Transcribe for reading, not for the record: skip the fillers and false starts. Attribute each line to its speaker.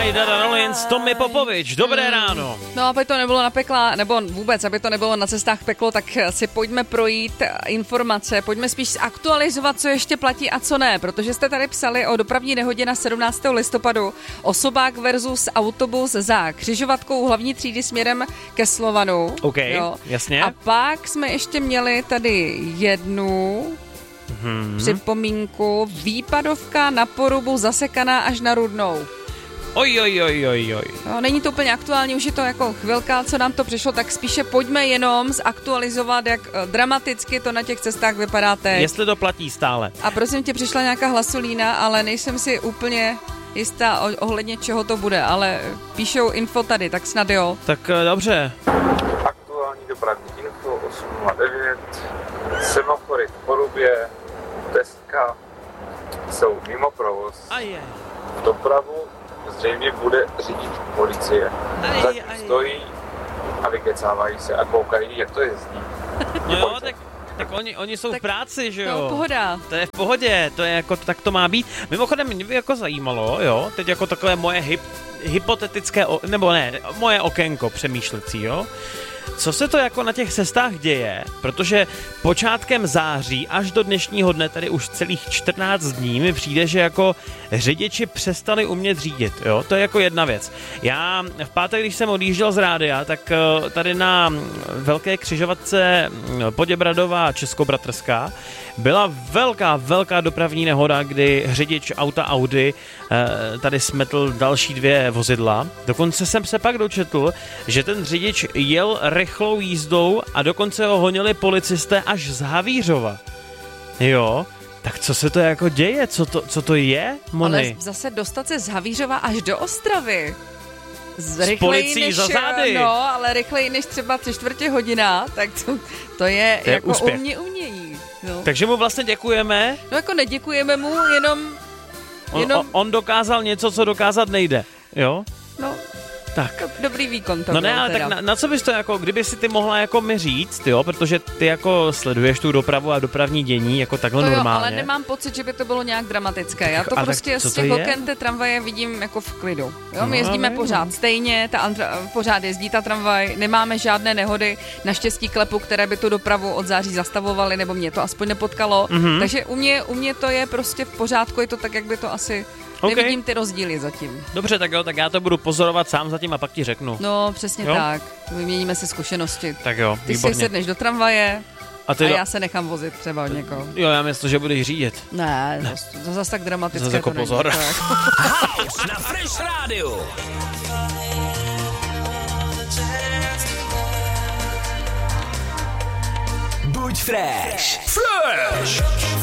Speaker 1: Dada Rollins, Tommy Popovič, dobré ráno.
Speaker 2: No, aby to nebylo na pekla, nebo vůbec, aby to nebylo na cestách peklo, tak si pojďme projít informace, pojďme spíš aktualizovat, co ještě platí a co ne, protože jste tady psali o dopravní nehodě na 17. listopadu, osobák versus autobus za křižovatkou hlavní třídy směrem ke Slovanu.
Speaker 1: OK, jo. Jasně.
Speaker 2: A pak jsme ještě měli tady jednu připomínku, výpadovka na Porubu zasekaná až na Rudnou.
Speaker 1: Oj.
Speaker 2: No, není to úplně aktuální, už je to jako chvilka, co nám to přišlo, tak spíše pojďme jenom zaktualizovat, jak dramaticky to na těch cestách vypadá teď.
Speaker 1: Jestli to platí stále.
Speaker 2: A prosím tě, přišla nějaká hlasulína, ale nejsem si úplně jistá ohledně čeho to bude, ale píšou info tady, tak snad jo.
Speaker 1: Tak dobře.
Speaker 3: Aktuální dopravní info 809, semafory v Porubě, Teska jsou mimo provoz. Dopravu zřejmě bude řídit policie. Tak stojí a vykecávají se a koukají, jak to jezdí.
Speaker 1: No jo, tak oni jsou v práci, že jo?
Speaker 2: No, pohoda.
Speaker 1: To je v pohodě, to je jako, tak to má být. Mimochodem, mě by jako zajímalo, jo, teď jako takové moje hypotetické, nebo ne, moje okénko přemýšlecí, jo. Co se to jako na těch cestách děje, protože počátkem září až do dnešního dne, tady už celých 14 dní, mi přijde, že jako řidiči přestali umět řídit, jo, to je jako jedna věc. Já v pátek, když jsem odjížděl z rádia, tak tady na velké křižovatce Poděbradová Českobratrská byla velká dopravní nehoda, kdy řidič auta Audi tady smetl další dvě vozidla. Dokonce jsem se pak dočetl, že ten řidič jel rychlou jízdou a dokonce ho honili policisté až z Havířova. Jo, tak co se to jako děje? Co to je, Moni?
Speaker 2: Ale zase dostat se z Havířova až do Ostravy.
Speaker 1: S policií za zády.
Speaker 2: No, ale rychleji než třeba 3/4 hodina, tak to je jako
Speaker 1: úspěch.
Speaker 2: umění. No.
Speaker 1: Takže mu vlastně děkujeme.
Speaker 2: No jako neděkujeme mu, jenom...
Speaker 1: On dokázal něco, co dokázat nejde, jo?
Speaker 2: No,
Speaker 1: tak.
Speaker 2: Dobrý výkon to
Speaker 1: No
Speaker 2: byl
Speaker 1: ne, ale
Speaker 2: teda.
Speaker 1: tak na co bys to jako, kdyby si ty mohla jako mi říct, jo, protože ty jako sleduješ tu dopravu a dopravní dění jako takhle
Speaker 2: to
Speaker 1: normálně.
Speaker 2: Jo, ale nemám pocit, že by to bylo nějak dramatické. Já to prostě z těch oken té tramvaje vidím jako v klidu. Jo, my jezdíme pořád stejně, pořád jezdí ta tramvaj, nemáme žádné nehody, naštěstí klepu, které by tu dopravu od září zastavovaly, nebo mě to aspoň nepotkalo. Takže u mě to je prostě v pořádku, je to tak, jak by to asi... Okay. Nevidím ty rozdíly zatím.
Speaker 1: Dobře, tak jo, tak já to budu pozorovat sám zatím a pak ti řeknu.
Speaker 2: No, přesně tak. Vyměníme si zkušenosti.
Speaker 1: Tak jo,
Speaker 2: ty
Speaker 1: výborně.
Speaker 2: si sedneš do tramvaje a já se nechám vozit třeba od někoho.
Speaker 1: Jo, já myslím, že budeš řídit.
Speaker 2: Ne. To zase tak dramatické
Speaker 1: zase jako
Speaker 2: to není.
Speaker 1: pozor.
Speaker 4: House na Fresh Rádiu. Buď fresh. Fresh.